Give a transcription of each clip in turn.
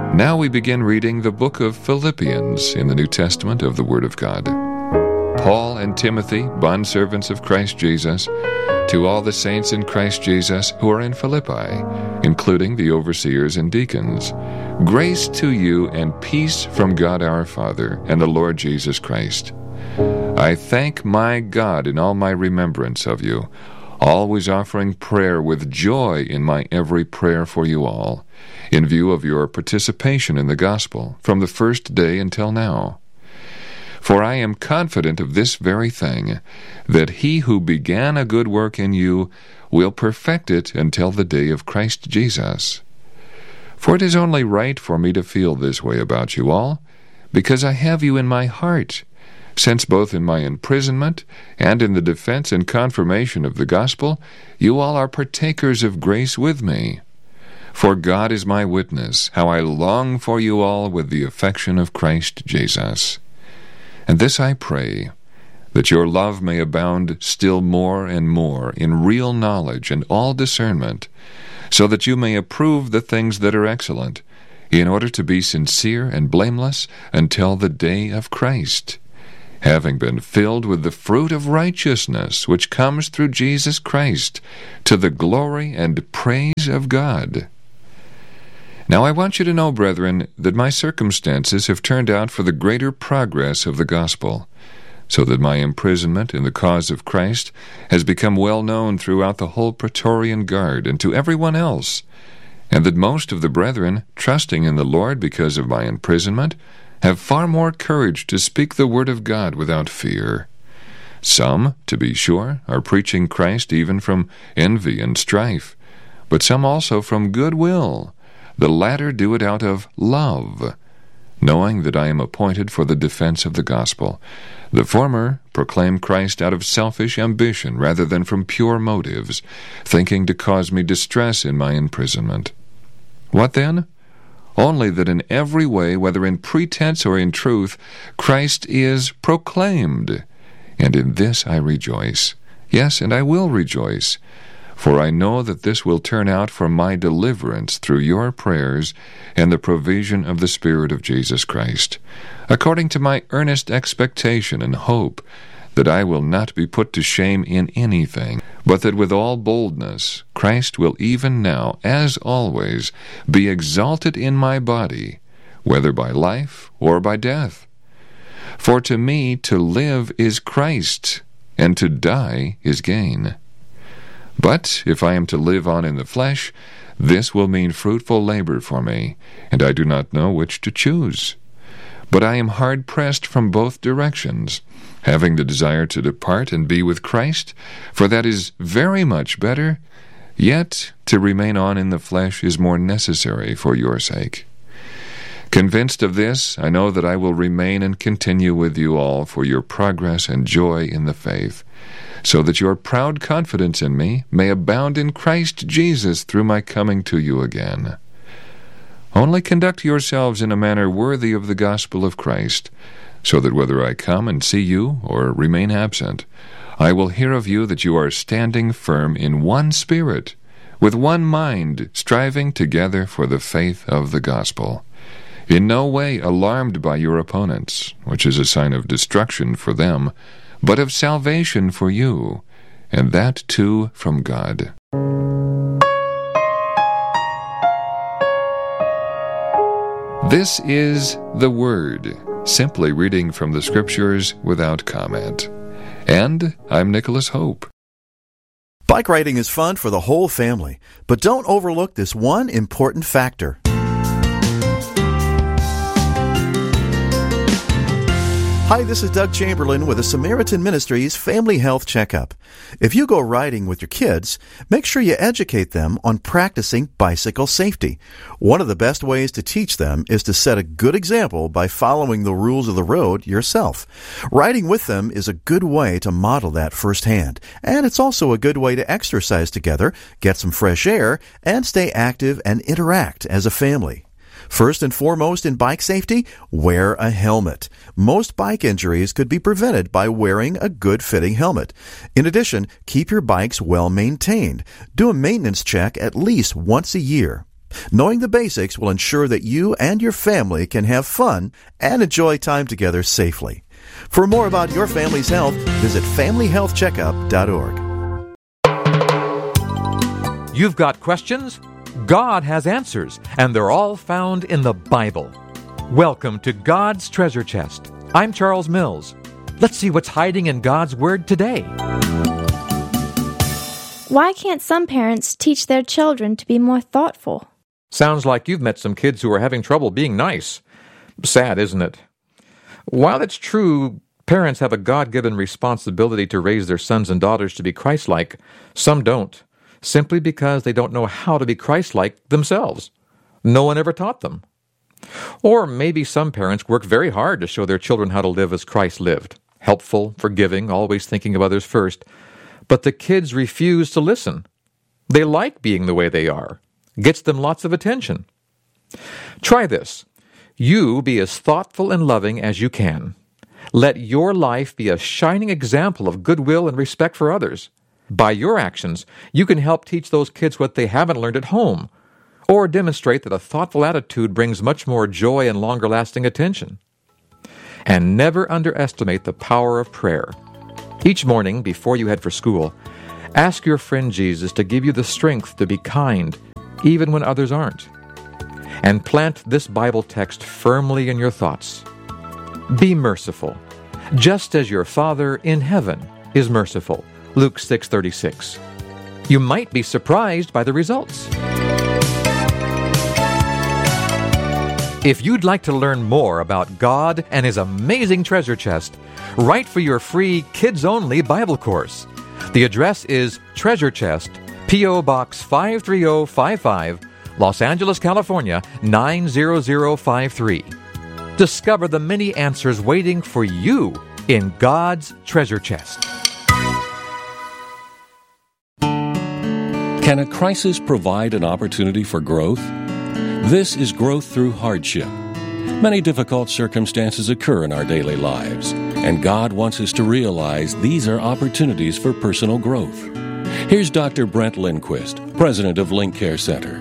Now we begin reading the book of Philippians in the New Testament of the Word of God. Paul and Timothy, bondservants of Christ Jesus, to all the saints in Christ Jesus who are in Philippi, including the overseers and deacons, grace to you and peace from God our Father and the Lord Jesus Christ. I thank my God in all my remembrance of you, always offering prayer with joy in my every prayer for you all, in view of your participation in the gospel from the first day until now. For I am confident of this very thing, that he who began a good work in you will perfect it until the day of Christ Jesus. For it is only right for me to feel this way about you all, because I have you in my heart, since both in my imprisonment and in the defense and confirmation of the gospel, you all are partakers of grace with me. For God is my witness, how I long for you all with the affection of Christ Jesus. And this I pray, that your love may abound still more and more in real knowledge and all discernment, so that you may approve the things that are excellent, in order to be sincere and blameless until the day of Christ, having been filled with the fruit of righteousness which comes through Jesus Christ, to the glory and praise of God. Now I want you to know, brethren, that my circumstances have turned out for the greater progress of the gospel, so that my imprisonment in the cause of Christ has become well known throughout the whole Praetorian Guard and to everyone else, and that most of the brethren, trusting in the Lord because of my imprisonment, have far more courage to speak the word of God without fear. Some, to be sure, are preaching Christ even from envy and strife, but some also from good will. The latter do it out of love, knowing that I am appointed for the defense of the gospel. The former proclaim Christ out of selfish ambition rather than from pure motives, thinking to cause me distress in my imprisonment. What then? Only that in every way, whether in pretense or in truth, Christ is proclaimed. And in this I rejoice. Yes, and I will rejoice. For I know that this will turn out for my deliverance through your prayers and the provision of the Spirit of Jesus Christ, according to my earnest expectation and hope that I will not be put to shame in anything, but that with all boldness Christ will even now, as always, be exalted in my body, whether by life or by death. For to me to live is Christ, and to die is gain. But if I am to live on in the flesh, this will mean fruitful labor for me, and I do not know which to choose. But I am hard-pressed from both directions, having the desire to depart and be with Christ, for that is very much better, yet to remain on in the flesh is more necessary for your sake. Convinced of this, I know that I will remain and continue with you all for your progress and joy in the faith, so that your proud confidence in me may abound in Christ Jesus through my coming to you again. Only conduct yourselves in a manner worthy of the gospel of Christ, so that whether I come and see you or remain absent, I will hear of you that you are standing firm in one spirit, with one mind, striving together for the faith of the gospel, in no way alarmed by your opponents, which is a sign of destruction for them, but of salvation for you, and that too from God. This is the Word, simply reading from the Scriptures without comment. And I'm Nicholas Hope. Bike riding is fun for the whole family, but don't overlook this one important factor. Hi, this is Doug Chamberlain with the Samaritan Ministries Family Health Checkup. If you go riding with your kids, make sure you educate them on practicing bicycle safety. One of the best ways to teach them is to set a good example by following the rules of the road yourself. Riding with them is a good way to model that firsthand, and it's also a good way to exercise together, get some fresh air, and stay active and interact as a family. First and foremost in bike safety, wear a helmet. Most bike injuries could be prevented by wearing a good-fitting helmet. In addition, keep your bikes well maintained. Do a maintenance check at least once a year. Knowing the basics will ensure that you and your family can have fun and enjoy time together safely. For more about your family's health, visit FamilyHealthCheckup.org. You've got questions? God has answers, and they're all found in the Bible. Welcome to God's Treasure Chest. I'm Charles Mills. Let's see what's hiding in God's Word today. Why can't some parents teach their children to be more thoughtful? Sounds like you've met some kids who are having trouble being nice. Sad, isn't it? While it's true parents have a God-given responsibility to raise their sons and daughters to be Christ-like, some don't, simply because they don't know how to be Christ-like themselves. No one ever taught them. Or maybe some parents work very hard to show their children how to live as Christ lived. Helpful, forgiving, always thinking of others first. But the kids refuse to listen. They like being the way they are. Gets them lots of attention. Try this. You be as thoughtful and loving as you can. Let your life be a shining example of goodwill and respect for others. By your actions, you can help teach those kids what they haven't learned at home, or demonstrate that a thoughtful attitude brings much more joy and longer-lasting attention. And never underestimate the power of prayer. Each morning, before you head for school, ask your friend Jesus to give you the strength to be kind, even when others aren't. And plant this Bible text firmly in your thoughts. Be merciful, just as your Father in heaven is merciful. Luke 6:36. You might be surprised by the results. If you'd like to learn more about God and His amazing treasure chest, write for your free kids-only Bible course. The address is Treasure Chest, P.O. Box 53055, Los Angeles, California, 90053. Discover the many answers waiting for you in God's treasure chest. Can a crisis provide an opportunity for growth? This is growth through hardship. Many difficult circumstances occur in our daily lives, and God wants us to realize these are opportunities for personal growth. Here's Dr. Brent Lindquist, president of Link Care Center.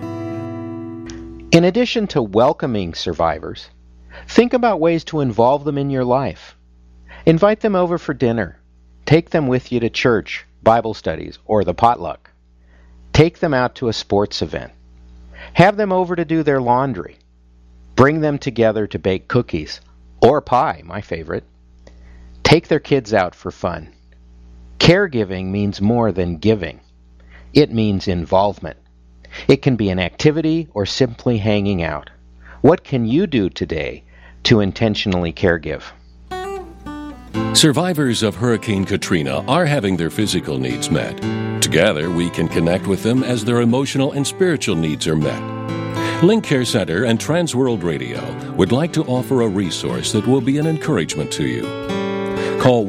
In addition to welcoming survivors, think about ways to involve them in your life. Invite them over for dinner. Take them with you to church, Bible studies, or the potluck. Take them out to a sports event. Have them over to do their laundry. Bring them together to bake cookies, or pie, my favorite. Take their kids out for fun. Caregiving means more than giving. It means involvement. It can be an activity or simply hanging out. What can you do today to intentionally caregive? Survivors of Hurricane Katrina are having their physical needs met. Together, we can connect with them as their emotional and spiritual needs are met. Link Care Center and Transworld Radio would like to offer a resource that will be an encouragement to you. Call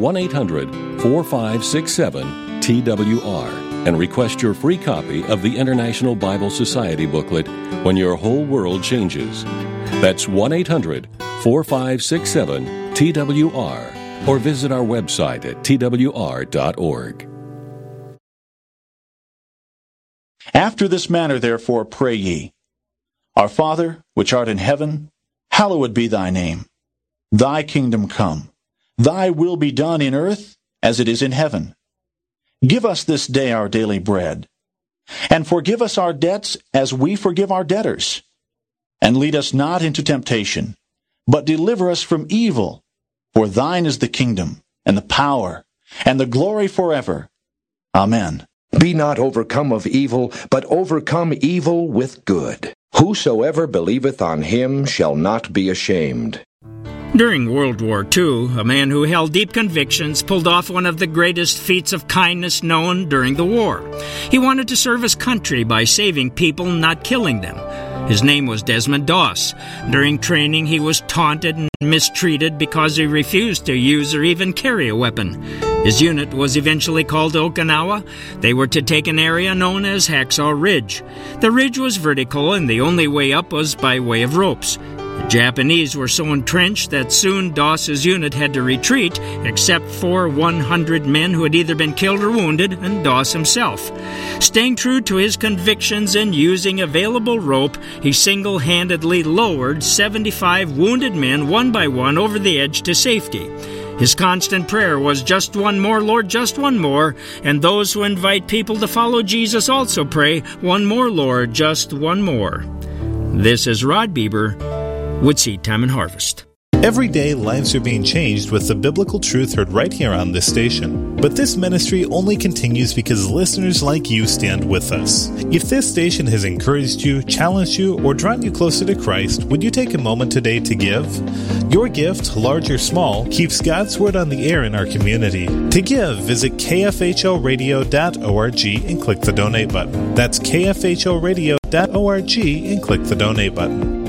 1-800-4567-TWR and request your free copy of the International Bible Society booklet, When Your Whole World Changes. That's 1-800-4567-TWR, or visit our website at twr.org. After this manner, therefore, pray ye. Our Father, which art in heaven, hallowed be thy name. Thy kingdom come. Thy will be done in earth as it is in heaven. Give us this day our daily bread. And forgive us our debts as we forgive our debtors. And lead us not into temptation, but deliver us from evil. For thine is the kingdom, and the power, and the glory forever. Amen. Be not overcome of evil, but overcome evil with good. Whosoever believeth on him shall not be ashamed. During World War II, a man who held deep convictions pulled off one of the greatest feats of kindness known during the war. He wanted to serve his country by saving people, not killing them. His name was Desmond Doss. During training, he was taunted and mistreated because he refused to use or even carry a weapon. His unit was eventually called to Okinawa. They were to take an area known as Hacksaw Ridge. The ridge was vertical, and the only way up was by way of ropes. The Japanese were so entrenched that soon Doss's unit had to retreat, except for 100 men who had either been killed or wounded, and Doss himself. Staying true to his convictions and using available rope, he single-handedly lowered 75 wounded men one by one over the edge to safety. His constant prayer was, "Just one more, Lord, just one more." And those who invite people to follow Jesus also pray, "One more, Lord, just one more." This is Rod Bieber with Seed Time and Harvest. Every day, lives are being changed with the biblical truth heard right here on this station. But this ministry only continues because listeners like you stand with us. If this station has encouraged you, challenged you, or drawn you closer to Christ, would you take a moment today to give? Your gift, large or small, keeps God's Word on the air in our community. To give, visit kfhlradio.org and click the donate button. That's kfhlradio.org and click the donate button.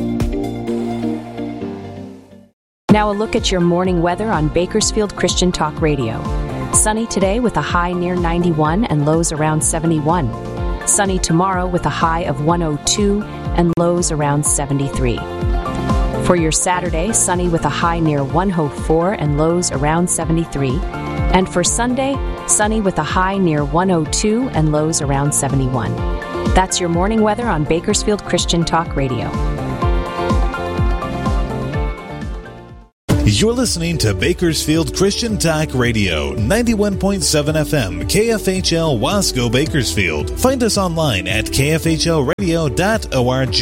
Now a look at your morning weather on Bakersfield Christian Talk Radio. Sunny today with a high near 91 and lows around 71. Sunny tomorrow with a high of 102 and lows around 73. For your Saturday, sunny with a high near 104 and lows around 73. And for Sunday, sunny with a high near 102 and lows around 71. That's your morning weather on Bakersfield Christian Talk Radio. You're listening to Bakersfield Christian Talk Radio, 91.7 FM, KFHL Wasco, Bakersfield. Find us online at kfhlradio.org.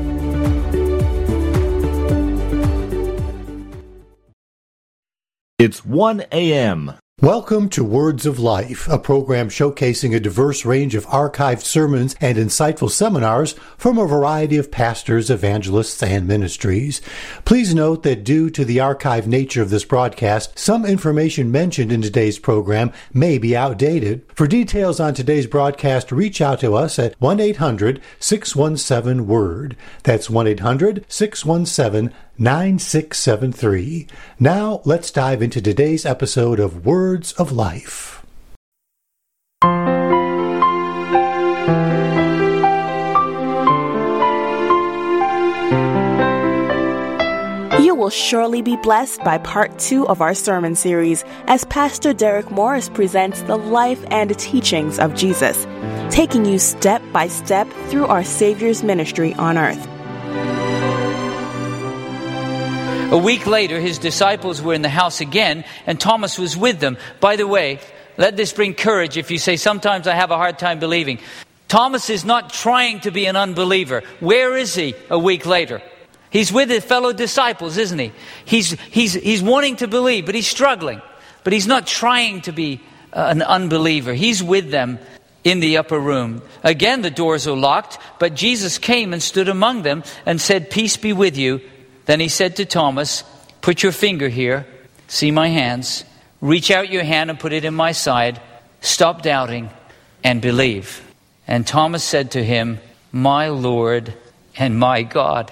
It's 1 a.m. Welcome to Words of Life, a program showcasing a diverse range of archived sermons and insightful seminars from a variety of pastors, evangelists, and ministries. Please note that due to the archived nature of this broadcast, some information mentioned in today's program may be outdated. For details on today's broadcast, reach out to us at 1-800-617-WORD. That's 1-800-617-9673. Now, let's dive into today's episode of Words of Life. You will surely be blessed by part 2 of our sermon series as Pastor Derek Morris presents the life and teachings of Jesus, taking you step by step through our Savior's ministry on earth. A week later, his disciples were in the house again, and Thomas was with them. By the way, let this bring courage if you say, "Sometimes I have a hard time believing." Thomas is not trying to be an unbeliever. Where is he a week later? He's with his fellow disciples, isn't he? He's wanting to believe, but he's struggling. But he's not trying to be an unbeliever. He's with them in the upper room. Again, the doors are locked, but Jesus came and stood among them and said, "Peace be with you." Then he said to Thomas, "Put your finger here, see my hands. Reach out your hand and put it in my side. Stop doubting and believe." And Thomas said to him, "My Lord and my God."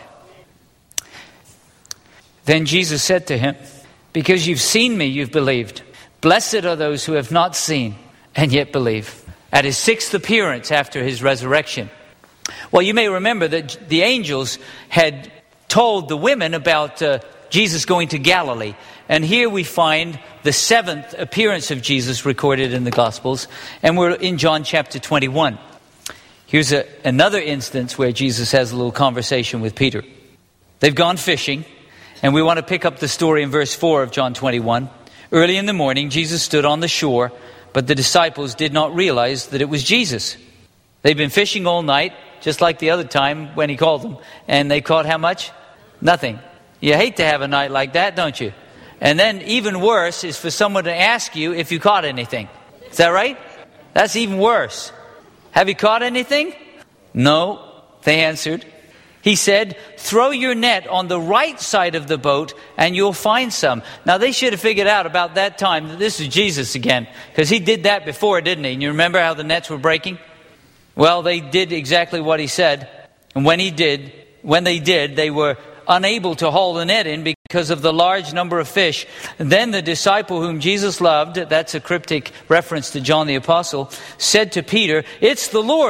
Then Jesus said to him, "Because you've seen me, you've believed. Blessed are those who have not seen and yet believe." At his 6th appearance after his resurrection. Well, you may remember that the angels had told the women about Jesus going to Galilee. And here we find the 7th appearance of Jesus recorded in the Gospels. And we're in John chapter 21. Here's another instance where Jesus has a little conversation with Peter. They've gone fishing. And we want to pick up the story in verse 4 of John 21. Early in the morning, Jesus stood on the shore, but the disciples did not realize that it was Jesus. They've been fishing all night, just like the other time when he called them. And they caught how much? Nothing. You hate to have a night like that, don't you? And then even worse is for someone to ask you if you caught anything. Is that right? That's even worse. Have you caught anything? No, they answered. He said, "Throw your net on the right side of the boat and you'll find some." Now they should have figured out about that time that this is Jesus again, because he did that before, didn't he? And you remember how the nets were breaking? Well, they did exactly what he said. And when they did, they were unable to haul the net in because of the large number of fish. And then the disciple whom Jesus loved, that's a cryptic reference to John the Apostle, said to Peter, "It's the Lord."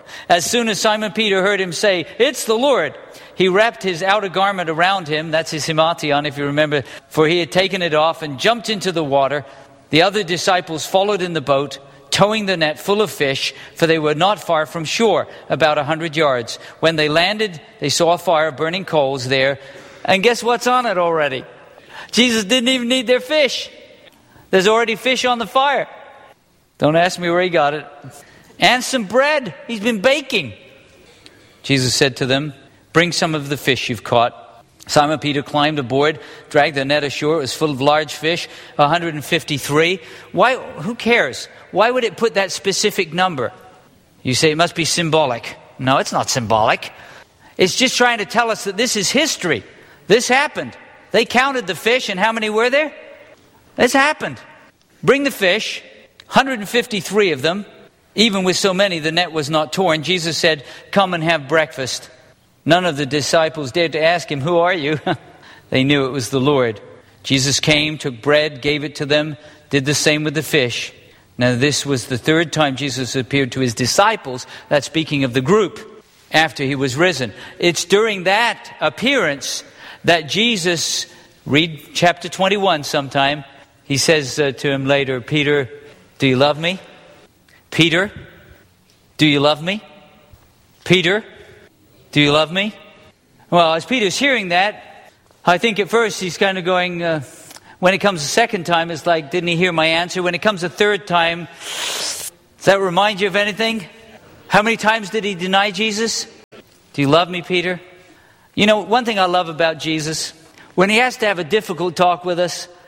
As soon as Simon Peter heard him say, "It's the Lord," he wrapped his outer garment around him, that's his himation, if you remember, for he had taken it off, and jumped into the water. The other disciples followed in the boat, towing the net full of fish, for they were not far from shore, about 100 yards. When they landed, they saw a fire burning coals there. And guess what's on it already? Jesus didn't even need their fish. There's already fish on the fire. Don't ask me where he got it. And some bread. He's been baking. Jesus said to them, "Bring some of the fish you've caught." Simon Peter climbed aboard, dragged the net ashore. It was full of large fish, 153. Why? Who cares? Why would it put that specific number? You say it must be symbolic. No, it's not symbolic. It's just trying to tell us that this is history. This happened. They counted the fish, and how many were there? This happened. Bring the fish, 153 of them. Even with so many, the net was not torn. Jesus said, "Come and have breakfast." None of the disciples dared to ask him, "Who are you?" They knew it was the Lord. Jesus came, took bread, gave it to them, did the same with the fish. Now this was the third time Jesus appeared to his disciples, that's speaking of the group, after he was risen. It's during that appearance that Jesus, read chapter 21 sometime, he says to him later, "Peter, do you love me? Peter, do you love me? Peter, do you love me?" Well, as Peter's hearing that, I think at first he's kind of going, when it comes a second time, it's like, didn't he hear my answer? When it comes a third time, does that remind you of anything? How many times did he deny Jesus? "Do you love me, Peter?" You know, one thing I love about Jesus, when he has to have a difficult talk with us,